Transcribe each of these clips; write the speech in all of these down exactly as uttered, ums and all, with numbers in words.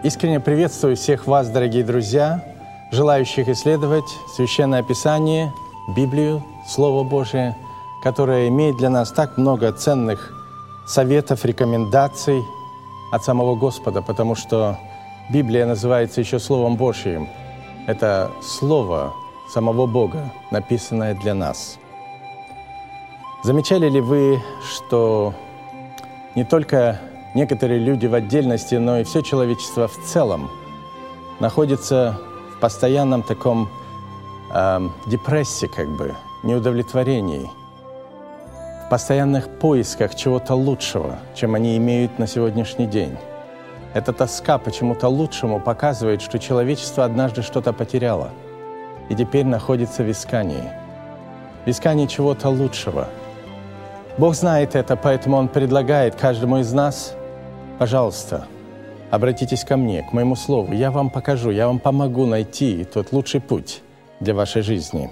Искренне приветствую всех вас, дорогие друзья, желающих исследовать Священное Писание, Библию, Слово Божие, которое имеет для нас так много ценных советов, рекомендаций от самого Господа, потому что Библия называется еще Словом Божьим. Это Слово самого Бога, написанное для нас. Замечали ли вы, что не только некоторые люди в отдельности, но и все человечество в целом находится в постоянном таком э, депрессии, как бы, неудовлетворении, в постоянных поисках чего-то лучшего, чем они имеют на сегодняшний день. Эта тоска почему-то лучшему показывает, что человечество однажды что-то потеряло и теперь находится в искании, в искании чего-то лучшего. Бог знает это, поэтому Он предлагает каждому из нас: пожалуйста, обратитесь ко мне, к моему слову. Я вам покажу, я вам помогу найти тот лучший путь для вашей жизни.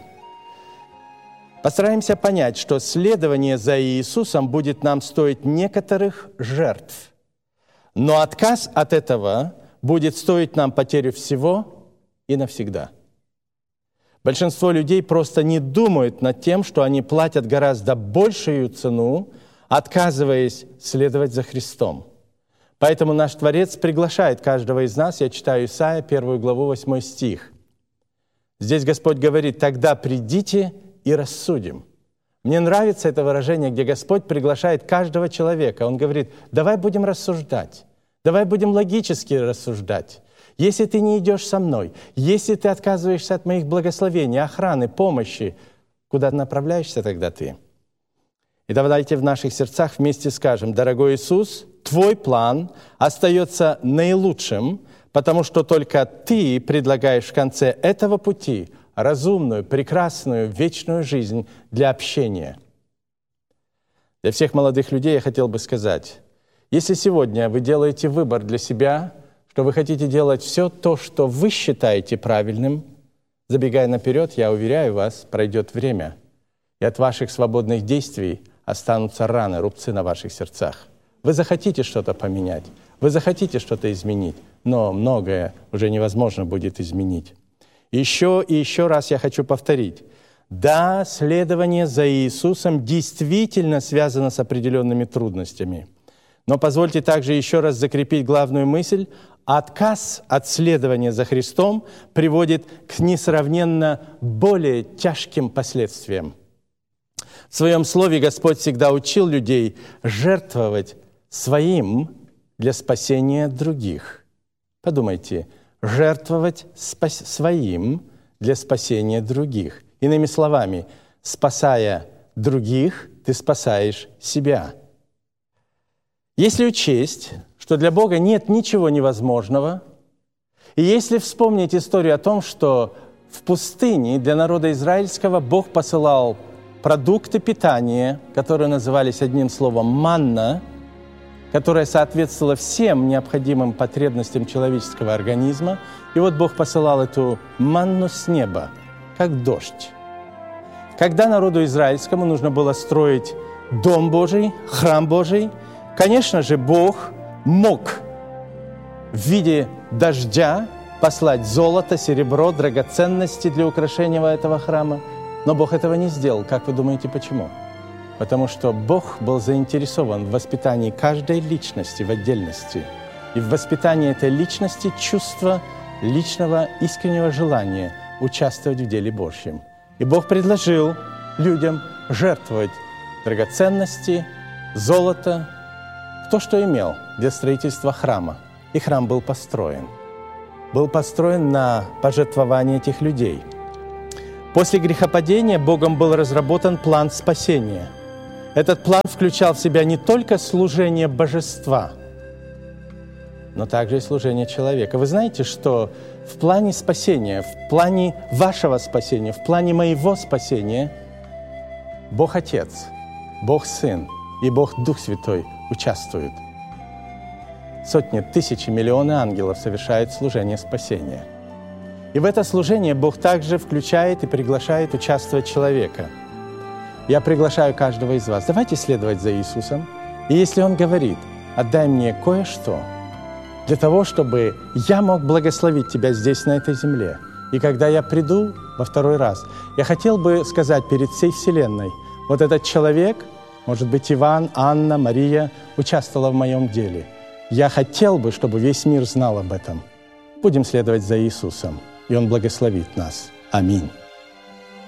Постараемся понять, что следование за Иисусом будет нам стоить некоторых жертв, но отказ от этого будет стоить нам потерю всего и навсегда. Большинство людей просто не думают над тем, что они платят гораздо большую цену, отказываясь следовать за Христом. Поэтому наш Творец приглашает каждого из нас, я читаю Исайя, первую главу, восьмой стих. Здесь Господь говорит: «Тогда придите и рассудим». Мне нравится это выражение, где Господь приглашает каждого человека. Он говорит: давай будем рассуждать, давай будем логически рассуждать. Если ты не идешь со мной, если ты отказываешься от моих благословений, охраны, помощи, куда направляешься тогда ты? И давайте в наших сердцах вместе скажем: дорогой Иисус, Твой план остается наилучшим, потому что только Ты предлагаешь в конце этого пути разумную, прекрасную, вечную жизнь для общения. Для всех молодых людей я хотел бы сказать: если сегодня вы делаете выбор для себя, что вы хотите делать все то, что вы считаете правильным, забегая наперед, я уверяю вас, пройдет время, и от ваших свободных действий останутся раны, рубцы на ваших сердцах. Вы захотите что-то поменять, вы захотите что-то изменить, но многое уже невозможно будет изменить. Еще и еще раз я хочу повторить. Да, следование за Иисусом действительно связано с определенными трудностями. Но позвольте также еще раз закрепить главную мысль. Отказ от следования за Христом приводит к несравненно более тяжким последствиям. В Своем Слове Господь всегда учил людей жертвовать своим для спасения других. Подумайте, жертвовать спас- своим для спасения других. Иными словами, спасая других, ты спасаешь себя. Если учесть, что для Бога нет ничего невозможного, и если вспомнить историю о том, что в пустыне для народа израильского Бог посылал продукты питания, которые назывались одним словом «манна», которая соответствовала всем необходимым потребностям человеческого организма, и вот Бог посылал эту манну с неба, как дождь. Когда народу израильскому нужно было строить Дом Божий, храм Божий, конечно же, Бог мог в виде дождя послать золото, серебро, драгоценности для украшения этого храма, но Бог этого не сделал. Как вы думаете, почему? Потому что Бог был заинтересован в воспитании каждой личности в отдельности и в воспитании этой личности чувства личного искреннего желания участвовать в деле Божьем. И Бог предложил людям жертвовать драгоценности, золото, то, что имел для строительства храма. И храм был построен. Был построен на пожертвование этих людей. После грехопадения Богом был разработан план спасения. Этот план включал в себя не только служение божества, но также и служение человека. Вы знаете, что в плане спасения, в плане вашего спасения, в плане моего спасения Бог Отец, Бог Сын и Бог Дух Святой участвуют. Сотни, тысячи, миллионы ангелов совершают служение спасения. И в это служение Бог также включает и приглашает участвовать человека. Я приглашаю каждого из вас: давайте следовать за Иисусом. И если Он говорит: отдай мне кое-что для того, чтобы я мог благословить тебя здесь, на этой земле. И когда я приду во второй раз, я хотел бы сказать перед всей Вселенной, вот этот человек, может быть, Иван, Анна, Мария, участвовала в моем деле. Я хотел бы, чтобы весь мир знал об этом. Будем следовать за Иисусом, и Он благословит нас. Аминь.